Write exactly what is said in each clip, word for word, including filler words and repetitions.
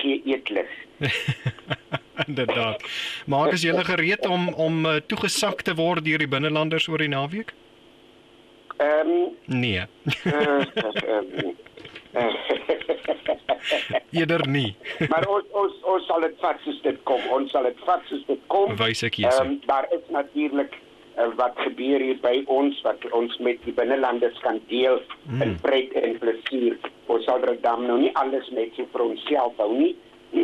gee eetlus. Inderdaad. Maar is julle gereed om om uh, toegesak te word deur die binnelanders oor die naweek? Ehm um, Nee. uh, um, uh, Eerder nie. maar ons ons ons sal dit vat soos dit kom. Ons sal dit vat soos dit kom. Wyse keuse. Um, daar is natuurlik uh, wat gebeur hier by ons wat ons met die binnelanders kan deel mm. in pret en plesier. Ons sal dan nou nie alles net so vir onsself hou nie.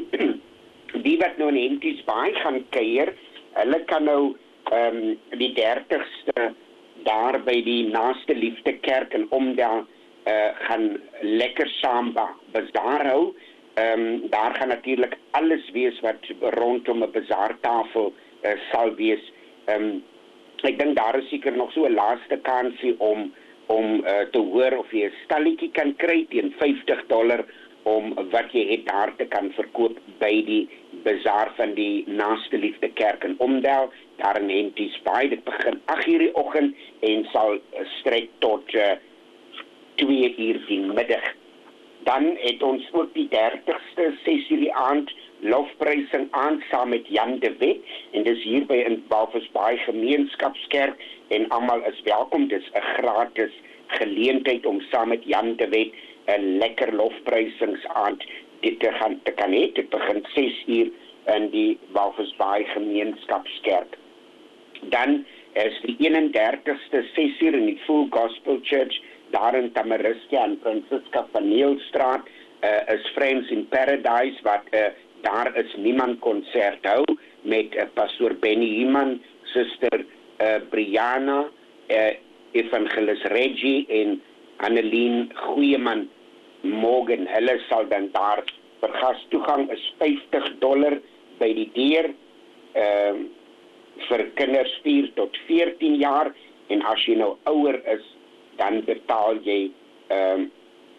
Die wat nou in Henties Baai gaan kuier, hulle kan nou um, die dertigste daar by die Naaste Liefde Kerk in Omdel uh, gaan lekker saam bazaar hou. Um, daar gaan natuurlik alles wees wat rondom 'n bazaartafel uh, sal wees. Um, ek dink daar is seker nog so 'n laaste kansie om om uh, te hoor of jy 'n stalletjie kan kry teen vyftig dollar om wat jy het daar te kan verkoop by die bazaar van die Naaste Liefde Kerk in Omdel, daar in Henties Baai. Dit begin agt uur die oggend en sal strek tot uh, twee uur die middag. Dan het ons ook die dertigste ses uur die aand lofprysing aan saam met Jan de Wet en dis hier by in Walvis Baai Gemeenskapskerk en almal is welkom. Dis 'n gratis geleentheid om saam met Jan de Wet 'n lekker lofprysingsaand dit te gaan te kan hê. Dit begin ses uur in die Walvis Baai Gemeenskapskerk. Dan is die eenendertigste ses uur in die Full Gospel Church daar in Tamariskia en Francisca van Neelstraat uh, is Friends in Paradise wat uh, daar is niemand konsert hou met uh, Pastor Benny Human, Suster uh, Brianna, uh, Evangelist Reggie en Annelien Goeieman morgen. Hulle sal dan daar vergas. Toegang is vyftig dollar by die deur uh, vir kinders vier tot veertien jaar en as jy nou ouer is dan betaal jy um,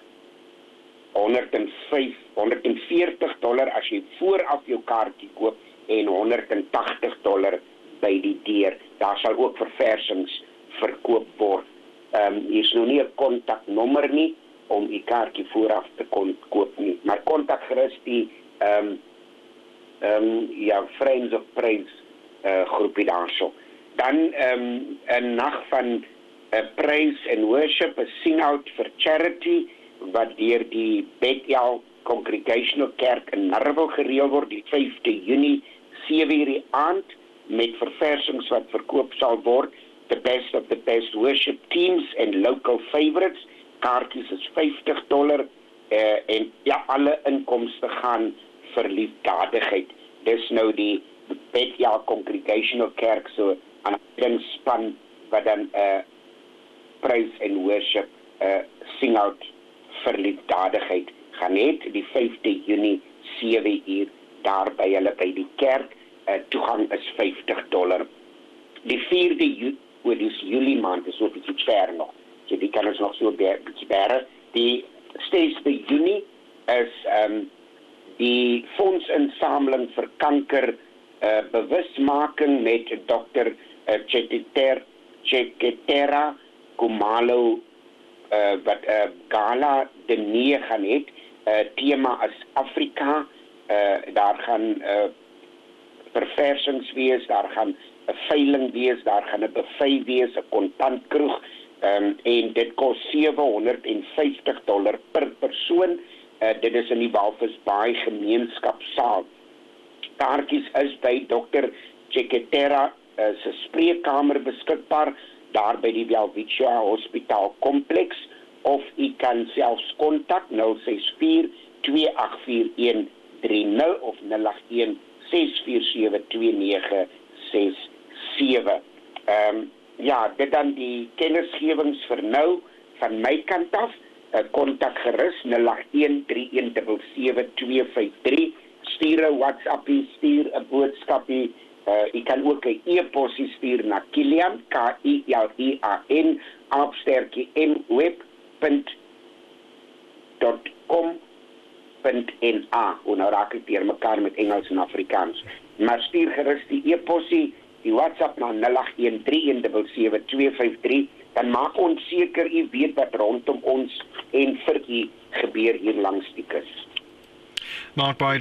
honderd en vyf, honderd en veertig dollar as jy vooraf jou kaartjie koop en honderd en tagtig dollar by die deur. Daar sal ook verversings verkoop word. Um, hier is nou nie 'n kontaknommer nie om die kaartjie vooraf te kon koop nie. Maar kontak gerus die um, um, ja, Friends of Praise uh, groepie daarso. Dan um, 'n nag van Uh, praise and worship, 'n sing-out vir charity, wat deur die Bethel Congregational Kerk in Narwel gereël word, die vyfde Junie, sewe uur die aand, met verversings wat verkoop sal word, the best of the best worship teams and local favorites, kaartjies is vyftig dollar, uh, en ja, alle inkomste gaan vir liefdadigheid. Dis nou die Bethel Congregational Kerk, so aan 'n span, wat dan, uh, praise and worship uh, sing out vir liefdadigheid gaan het die vyfde Junie sewe uur daar by hulle by die kerk. Uh, toegang is vyftig dollar. Die vierde Julie, oor die Julie maand is ook iets ver nog. So die kan ons nog so bietjie bere. Die sesde Junie is um, die fondsinsameling vir kanker uh, bewusmaking met dokter uh, Cheketera Cheketera Kumalo uh, wat 'n uh, gala diner gaan het. Uh, tema is Afrika. Uh, daar gaan uh, verversings wees, daar gaan 'n veiling wees, daar gaan 'n buffet wees, 'n kontantkroeg um, en dit kos sewe honderd en vyftig dollar per persoon. Uh, dit is in die Walvis Baai Gemeenskapsaal. Kaartjies is by dokter Cheketera uh, se spreekkamer beskikbaar daar by die Welwitschia Hospitaal Kompleks, of u kan selfs kontak nul ses vier twee agt vier een drie nul of nul agt een ses vier sewe twee nege ses sewe. Um, ja, dit dan die kennisgewings vir nou van my kant af. Uh, kontak gerus nul agt een drie een sewe sewe twee vyf drie. Stuur 'n WhatsAppie, stuur 'n boodskapie. Uh, jy kan ook 'n e-posie stuur na Kilian, K I L I A N, apenstaartjie m web punt com punt n a. En nou raak ek deur mekaar met Engels en Afrikaans. Maar stuur gerus die e-posie, die WhatsApp na nul agt een drie een sewe sewe twee vyf drie, dan maak ons seker u weet wat rondom ons en vir u gebeur hier langs die kus. Maak baie